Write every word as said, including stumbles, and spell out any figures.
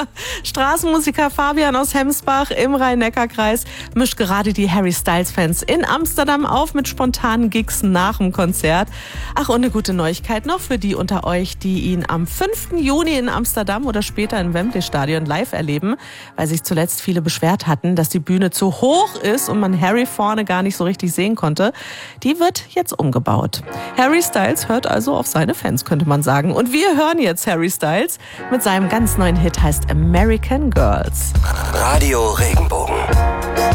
Straßenmusiker Fabian aus Hemsbach im Rhein-Neckar-Kreis mischt gerade die Harry Styles-Fans in Amsterdam auf mit spontanen Gigs nach dem Konzert. Ach, und eine gute Neuigkeit noch für die unter euch, die ihn am fünften Juni in Amsterdam oder später im Wembley-Stadion live erleben, weil sich zuletzt viele beschwert hatten, dass die Bühne zu hoch ist und man Harry vorne gar nicht so richtig sehen konnte. Die wird jetzt umgebaut. Harry Styles hört also auf seine Fans, könnte man sagen. Und wir hören jetzt Harry Styles mit seinem ganz neuen Hit, heißt American Girls. Radio Regenbogen.